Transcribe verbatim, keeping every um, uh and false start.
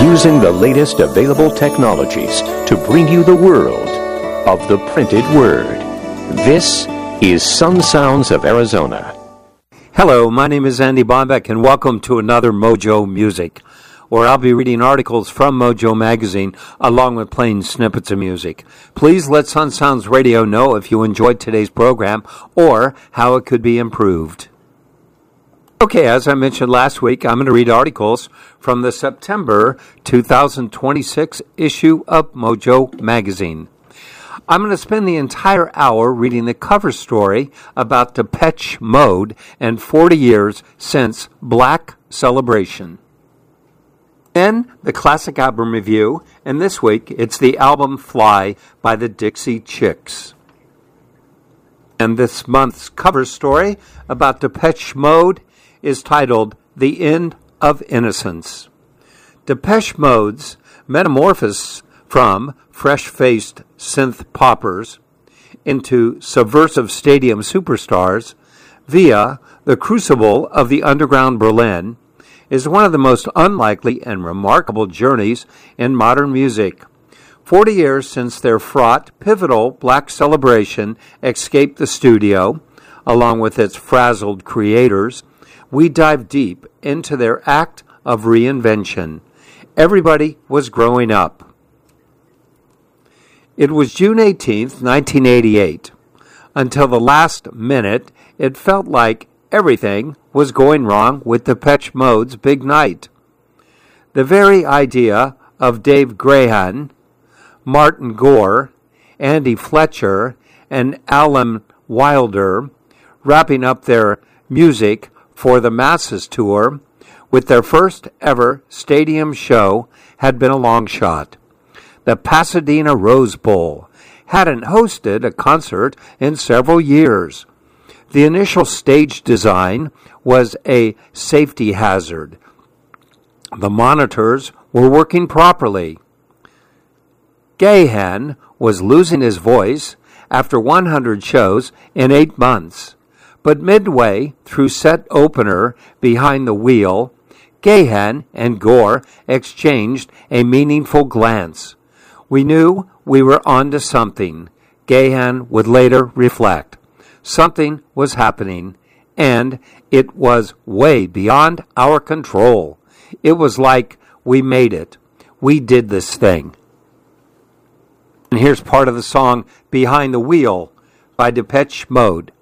using the latest available technologies to bring you the world of the printed word. This is Sun Sounds of Arizona. Hello, my name is Andy Bombeck, and welcome to another Mojo Music, where I'll be reading articles from Mojo Magazine along with playing snippets of music. Please let Sun Sounds Radio know if you enjoyed today's program or how it could be improved. Okay, as I mentioned last week, I'm going to read articles from the September two thousand twenty-six issue of Mojo Magazine. I'm going to spend the entire hour reading the cover story about Depeche Mode and forty years since Black Celebration. Then the classic album review, and this week it's the album Fly by the Dixie Chicks. And this month's cover story about Depeche Mode is titled The End of Innocence. Depeche Mode's metamorphosis from fresh-faced synth poppers into subversive stadium superstars via the crucible of the underground Berlin is one of the most unlikely and remarkable journeys in modern music. Forty years since their fraught, pivotal Black Celebration escaped the studio, along with its frazzled creators, we dive deep into their act of reinvention. Everybody was growing up. It was June eighteenth, nineteen eighty-eight. Until the last minute, it felt like everything was going wrong with Depeche Mode's big night. The very idea of Dave Gahan, Martin Gore, Andy Fletcher, and Alan Wilder wrapping up their Music for the Masses tour with their first ever stadium show had been a long shot. The Pasadena Rose Bowl hadn't hosted a concert in several years. The initial stage design was a safety hazard. The monitors were working properly. Gahan was losing his voice after one hundred shows in eight months. But midway through set opener Behind the Wheel, Gahan and Gore exchanged a meaningful glance. We knew we were onto something, Gahan would later reflect. Something was happening, and it was way beyond our control. It was like we made it. We did this thing. And here's part of the song Behind the Wheel by Depeche Mode.